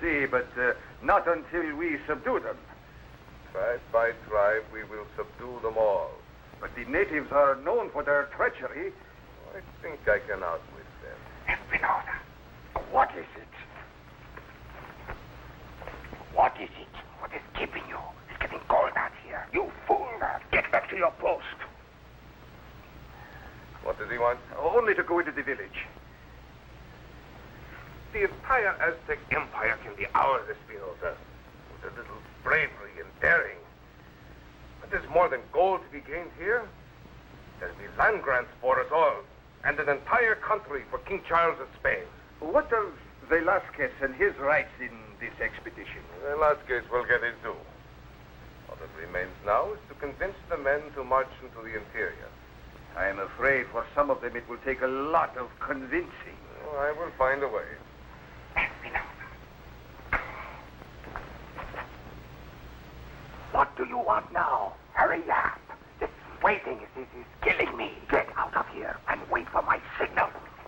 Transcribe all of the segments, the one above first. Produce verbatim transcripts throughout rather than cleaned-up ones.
see, but uh, not until we subdue them. Tribe by tribe, we will subdue them all. But the natives are known for their treachery. I think I can outwit them. Espinosa, what is it? What is it? What is keeping you? It's getting cold out here. You fool! Get back to your post. What does he want? Only to go into the village. The entire Aztec Empire can be ours, Espinosa, with a little bravery and daring. But there's more than gold to be gained here. There'll be land grants for us all, and an entire country for King Charles of Spain. What of Velasquez and his rights in this expedition? Velasquez will get in too. All that remains now is to convince the men to march into the interior. I am afraid for some of them it will take a lot of convincing. Oh, I will find a way. What do you want now? Hurry up. This waiting is, is, is killing me. Get out of here and wait for my signal.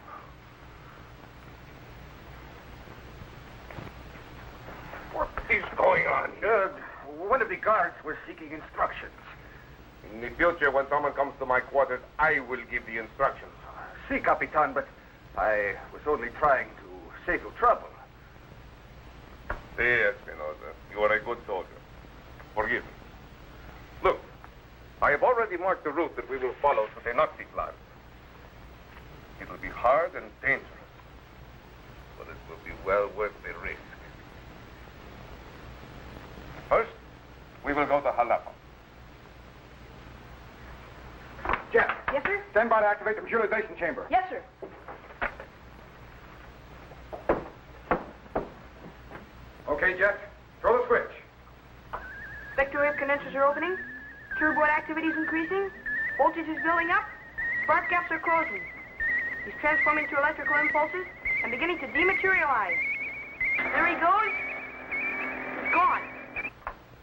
What is going on here? Uh, one of the guards was seeking instructions. In the future, when someone comes to my quarters, I will give the instructions. Si, Capitan, but I was only trying to save you trouble. Si, Espinosa, you are a good soldier. Forgive me. Look, I have already marked the route that we will follow to Tenochtitlan. It will be hard and dangerous, but it will be well worth the risk. First, we will go to Jalapa. Jeff. Yes, sir? Stand by to activate the pressurization chamber. Yes, sir. Okay, Jeff. Throw the switch. Vector wave condensers are opening. Turbo activity is increasing. Voltage is building up. Spark gaps are closing. He's transforming to electrical impulses and beginning to dematerialize. There he goes. He's gone.